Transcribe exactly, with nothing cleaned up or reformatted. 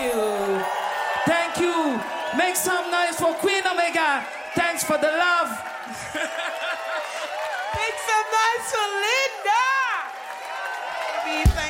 you. Thank you. Make some noise for Queen Omega. Thanks for the love.